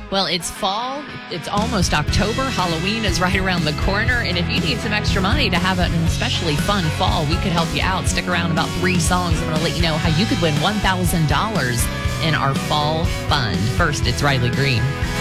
Well, it's fall. It's almost October. Halloween is right around the corner. And if you need some extra money to have an especially fun fall, we could help you out. Stick around, about 3 songs. I'm going to let you know how you could win $1,000 in our fall fund. First, it's Riley Green.